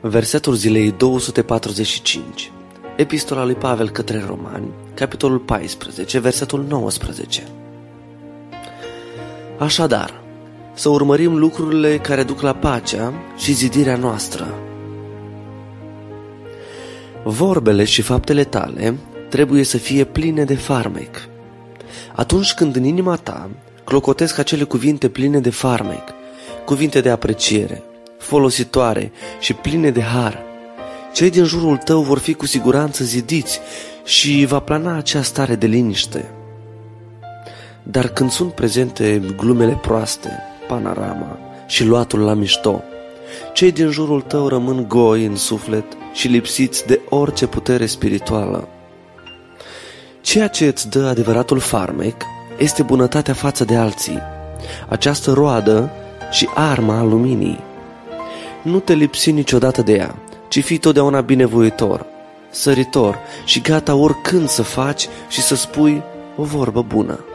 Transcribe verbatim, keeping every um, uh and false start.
Versetul zilei două sute patruzeci și cinci. Epistola lui Pavel către Romani, capitolul paisprezece, versetul nouăsprezece. Așadar, să urmărim lucrurile care duc la pacea și zidirea noastră. Vorbele și faptele tale trebuie să fie pline de farmec. Atunci când în inima ta clocotesc acele cuvinte pline de farmec, cuvinte de apreciere, folositoare și pline de har, cei din jurul tău vor fi cu siguranță zidiți și va plana acea stare de liniște. Dar când sunt prezente glumele proaste, panorama și luatul la mișto, cei din jurul tău rămân goi în suflet și lipsiți de orice putere spirituală. Ceea ce îți dă adevăratul farmec este bunătatea față de alții, această roadă și arma a luminii. Nu te lipsi niciodată de ea, ci fii totdeauna binevoitor, săritor și gata oricând să faci și să spui o vorbă bună.